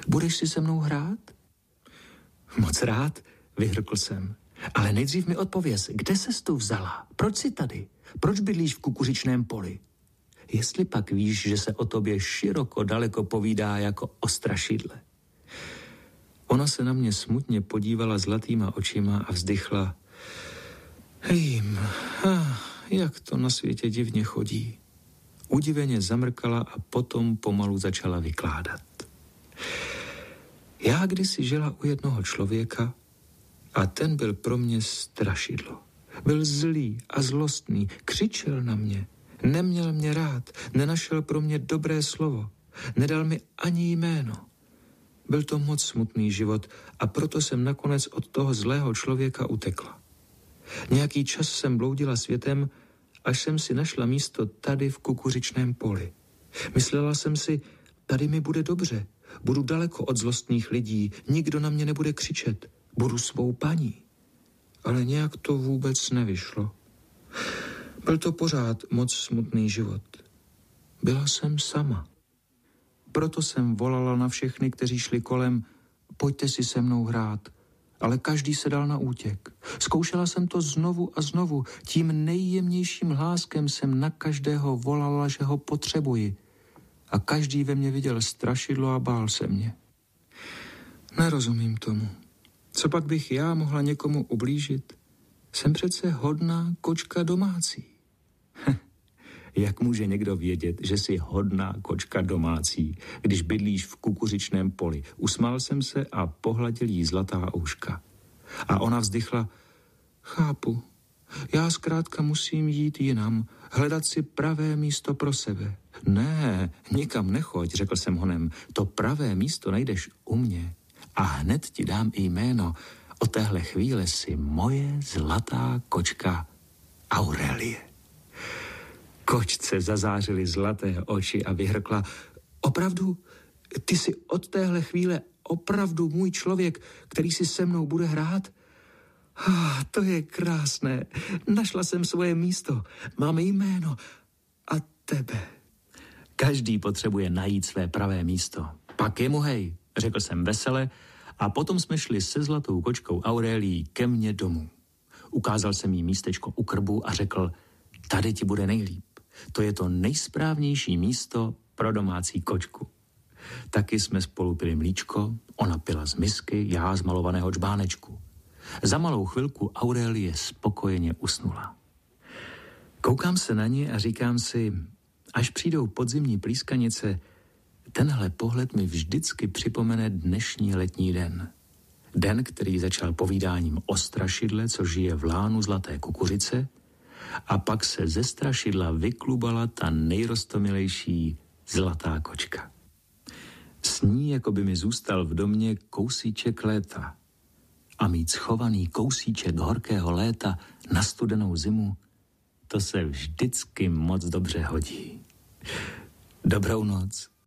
Budeš si se mnou hrát? Moc rád, vyhrkl jsem. Ale nejdřív mi odpověz, kde ses tu vzala? Proč jsi tady? Proč bydlíš v kukuřičném poli? Jestli pak víš, že se o tobě široko daleko povídá jako o strašidle. Ona se na mě smutně podívala zlatýma očima a vzdychla. Hejím, jak to na světě divně chodí. Udiveně zamrkala a potom pomalu začala vykládat. Já kdysi žila u jednoho člověka a ten byl pro mě strašidlo. Byl zlý a zlostný, křičel na mě, neměl mě rád, nenašel pro mě dobré slovo, nedal mi ani jméno. Byl to moc smutný život a proto jsem nakonec od toho zlého člověka utekla. Nějaký čas jsem bloudila světem, až jsem si našla místo tady v kukuřičném poli. Myslela jsem si, tady mi bude dobře, budu daleko od zlostných lidí, nikdo na mě nebude křičet, budu svou paní. Ale nějak to vůbec nevyšlo. Byl to pořád moc smutný život. Byla jsem sama. Proto jsem volala na všechny, kteří šli kolem, pojďte si se mnou hrát. Ale každý se dal na útěk. Zkoušela jsem to znovu a znovu. Tím nejjemnějším hláskem jsem na každého volala, že ho potřebuji. A každý ve mně viděl strašidlo a bál se mě. Nerozumím tomu. Co pak bych já mohla někomu ublížit? Jsem přece hodná kočka domácí. Jak může někdo vědět, že jsi hodná kočka domácí, když bydlíš v kukuřičném poli? Usmál jsem se a pohladil jí zlatá ouška. A ona vzdychla, chápu, já zkrátka musím jít jinam, hledat si pravé místo pro sebe. Ne, nikam nechoď, řekl jsem honem, to pravé místo najdeš u mě. A hned ti dám i jméno, od téhle chvíle si moje zlatá kočka Aurelie. Kočce zazářily zlaté oči a vyhrkla, opravdu, ty jsi od téhle chvíle opravdu můj člověk, který si se mnou bude hrát? To je krásné, našla jsem svoje místo, máme jméno a tebe. Každý potřebuje najít své pravé místo. Pak je mu hej, řekl jsem vesele a potom jsme šli se zlatou kočkou Aurelií ke mně domů. Ukázal jsem jí místečko u krbu a řekl, tady ti bude nejlíp. To je to nejsprávnější místo pro domácí kočku. Taky jsme spolu pili mlíčko, ona pila z misky, já z malovaného čbánečku. Za malou chvilku Aurelie spokojeně usnula. Koukám se na ně a říkám si, až přijdou podzimní plískanice, tenhle pohled mi vždycky připomene dnešní letní den. Den, který začal povídáním o strašidle, co žije v lánu zlaté kukuřice, a pak se ze strašidla vyklubala ta nejrostomilejší zlatá kočka. S ní jako by mi zůstal v domě kousíček léta. A mít schovaný kousíček horkého léta na studenou zimu, to se vždycky moc dobře hodí. Dobrou noc.